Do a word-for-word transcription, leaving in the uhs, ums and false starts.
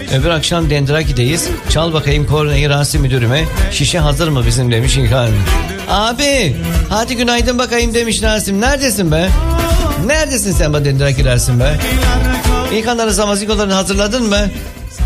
Öbür akşam Dendraki'deyiz. Çal bakayım korneyi Rasim müdürüme. Şişe hazır mı bizim demiş İlkan. Abi hadi günaydın bakayım demiş Rasim. Neredesin be? Neredesin sen be Dendraki Rasim be? İlkanların zamazingolarını hazırladın mı?